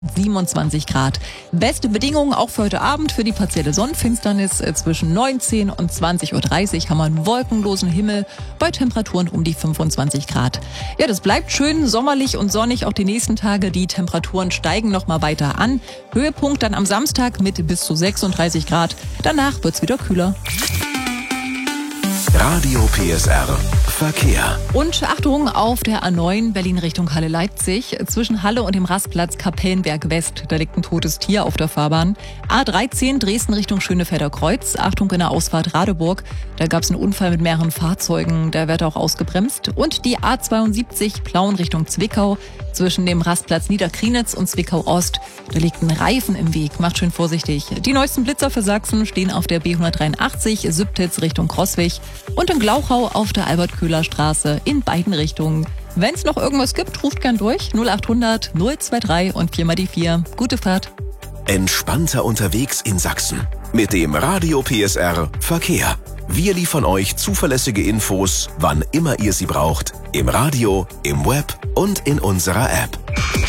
27 Grad. Beste Bedingungen auch für heute Abend für die partielle Sonnenfinsternis. Zwischen 19 und 20.30 Uhr haben wir einen wolkenlosen Himmel bei Temperaturen um die 25 Grad. Ja, das bleibt schön sommerlich und sonnig auch die nächsten Tage. Die Temperaturen steigen noch mal weiter an. Höhepunkt dann am Samstag mit bis zu 36 Grad. Danach wird's wieder kühler. Radio PSR Verkehr. Und Achtung auf der A9 Berlin Richtung Halle-Leipzig. Zwischen Halle und dem Rastplatz Kapellenberg West. Da liegt ein totes Tier auf der Fahrbahn. A13 Dresden Richtung Schönefelder Kreuz. Achtung in der Ausfahrt Radeburg. Da gab es einen Unfall mit mehreren Fahrzeugen. Da wird auch ausgebremst. Und die A72 Plauen Richtung Zwickau. Zwischen dem Rastplatz Niederkrienitz und Zwickau Ost. Da liegt ein Reifen im Weg. Macht schön vorsichtig. Die neuesten Blitzer für Sachsen stehen auf der B183 Sübtitz Richtung Crosswig und in Glauchau auf der Albert-Köhler-Straße in beiden Richtungen. Wenn es noch irgendwas gibt, ruft gern durch 0800 023 und 4 mal die 4. Gute Fahrt. Entspannter unterwegs in Sachsen mit dem Radio PSR Verkehr. Wir liefern euch zuverlässige Infos, wann immer ihr sie braucht, im Radio, im Web und in unserer App.